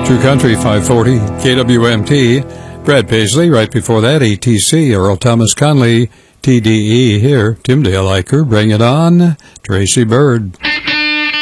True Country 540, KWMT. Brad Paisley, right before that, ATC, Earl Thomas Conley, TDE here. Tim Dale Eicher, Bring It On, Tracy Bird.